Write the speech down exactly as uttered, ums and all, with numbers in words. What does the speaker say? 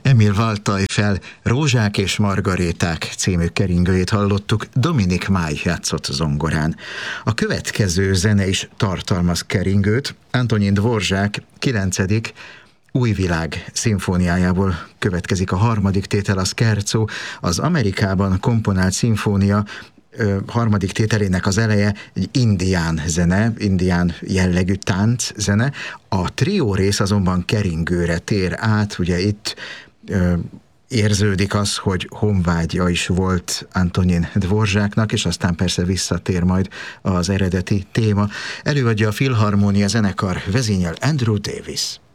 Emil Valtaj fel Rózsák és Margaréták című keringőjét hallottuk, Dominik Máj játszott zongorán. A következő zene is tartalmaz keringőt, Antonín Dvorzsák kilencedik Új világ szimfóniájából következik a harmadik tétel, a Scherzo, az Amerikában komponált szimfónia ö, harmadik tételének az eleje egy indián zene, indián jellegű tánc zene. A trió rész azonban keringőre tér át, ugye itt ö, érződik az, hogy honvágya is volt Antonín Dvorzsáknak, és aztán persze visszatér majd az eredeti téma. Előadja a Filharmónia zenekar vezényel Andrew Davis.